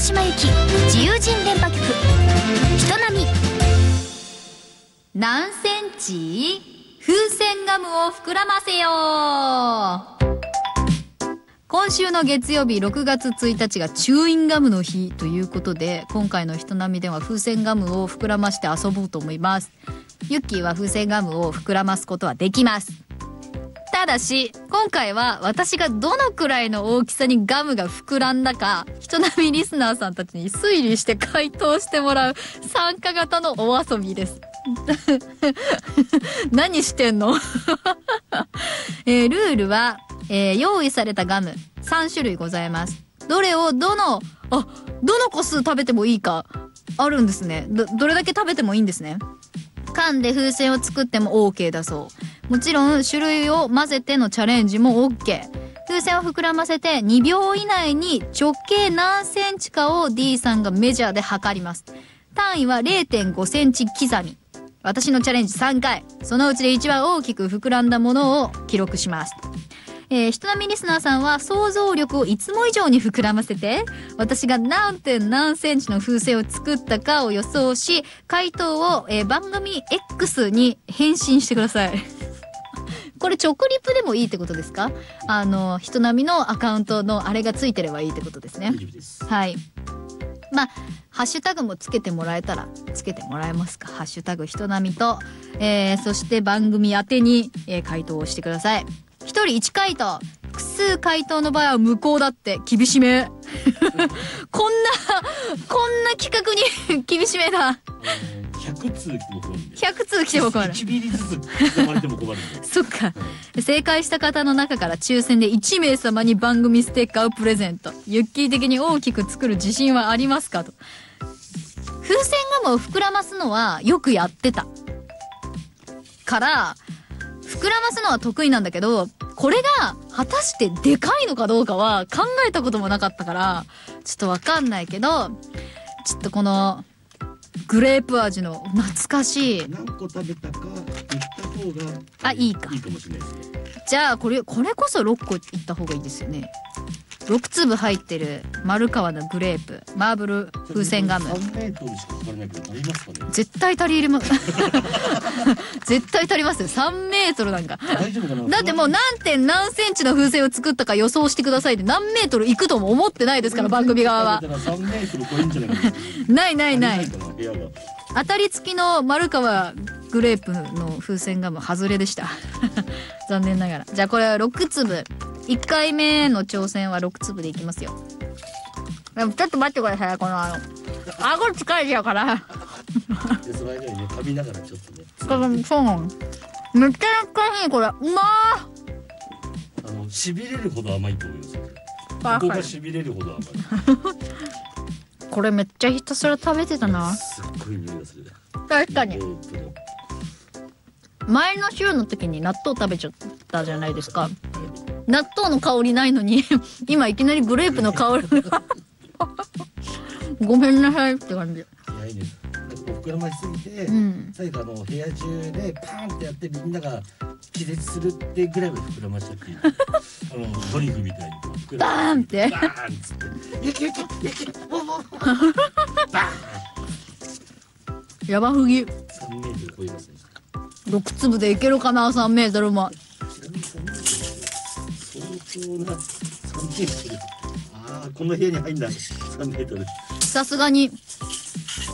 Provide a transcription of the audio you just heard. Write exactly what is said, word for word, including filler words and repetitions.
島行き自由人電波局人並み。何センチ風船ガムを膨らませよう。今週の月曜日ろくがつついたちがチューインガムの日ということで、今回の人並みでは風船ガムを膨らまして遊ぼうと思います。ユッキーは風船ガムを膨らますことはできます。ただし今回は私がどのくらいの大きさにガムが膨らんだか、人並みリスナーさんたちに推理して回答してもらう参加型のお遊びです何してんの、えー、ルールは、えー、用意されたガムさんしゅるいございます。どれをどのあどの個数食べてもいいかあるんですね。 ど, どれだけ食べてもいいんですね。噛んで風船を作っても OK だそう。もちろん種類を混ぜてのチャレンジも OK。 風船を膨らませてにびょう以内に直径何センチかを D さんがメジャーで測ります。単位は れいてんごセンチ刻み。私のチャレンジさんかい、そのうちで一番大きく膨らんだものを記録します。えー、人並みリスナーさんは想像力をいつも以上に膨らませて、私が何点何センチの風船を作ったかを予想し、回答を、えー、番組 X に返信してくださいこれ直リプでもいいってことですか？あの人並みのアカウントのあれがついてればいいってことですね。はい。まあハッシュタグもつけてもらえたらつけてもらえますか。ハッシュタグ人並みと、えー、そして番組宛てに、えー、回答をしてください。ひとりいち回答、複数回答の場合は無効だって厳しめこんなこんな企画に厳しめだ。 ひゃくつう来ても困るんで。 ひゃくつう来ても困る。 いちミリずつ刻まれても困るんでそっか、うん、正解した方の中から抽選でいちめいさまに番組ステッカーをプレゼント。ユッキー的に大きく作る自信はありますかと。風船ガムを膨らますのはよくやってたから膨らますのは得意なんだけど、これが果たしてでかいのかどうかは考えたこともなかったからちょっとわかんないけど、ちょっとこのグレープ味の懐かしい何個食べたか言った方があいいかいいかもしれないですね。 じゃあこれこれこそろっこいった方がいいですよね。ろくつぶ入ってる丸川のグレープマーブル風船ガムさんメートルしかかからないけど足りますかね。 絶対足りる絶対足りますよ。さんメートルなんか大丈夫かな。 だってもう何点何センチの風船を作ったか予想してくださいって何メートルいくとも思ってないですから番組側は。 さんメートル超えんじゃないかな。 ないないない。 部屋が当たり付きの丸川グレープの風船ガム外れでした残念ながら。じゃあこれはろくつぶ、いっかいめの挑戦はろくつぶでいきますよ。でもちょっと待ってください。このあの顎疲れちゃうからでその間にね噛みながらちょっとね。 そうなの。めっちゃ懐かしいこれ。うまー。 あのしびれるほど甘いと思いますよ。ここがしびれるほど甘いこれめっちゃひたすら食べてたな。 すっごい匂いがする。 確かに前の週の時に納豆食べちゃったじゃないですか。納豆の香りないのに今いきなりグレープの香りがごめんなさいって感じ。 いやいいね。なんかこう膨らましすぎて、うん、最後あの部屋中でパーンってやってみんなが気絶するってぐらいまで膨らましちゃってあのドリフみたいにこうバーンってバーンっつってゆきゆきゆきボンボンバーンやばすぎ。 さんメートル超えますね。 ろくつぶでいけるかな。さんメートルも相当なさんメートル。ああこの部屋に入んださんメートル。 さすがに